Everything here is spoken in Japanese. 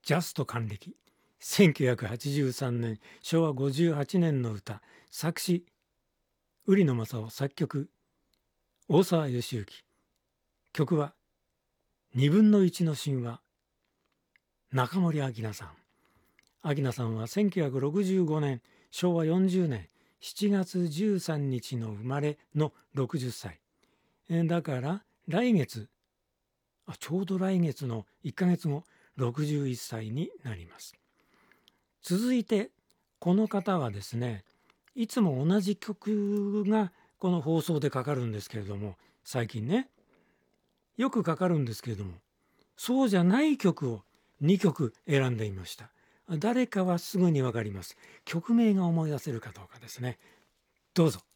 ジャスト還暦。1983年昭和58年の歌。作詞売野雅夫、作曲大沢良幸。曲は2分の1の神話。中森明菜さん。明菜さんは1965年昭和40年7月13日の生まれの60歳。だから来月、ちょうど来月の1ヶ月後、61歳になります。続いてこの方はですね、いつも同じ曲がこの放送でかかるんですけれども、最近ねよくかかるんですけれども、そうじゃない曲を2曲選んでいました。誰かはすぐにわかります。曲名が思い出せるかどうかですね。どうぞ。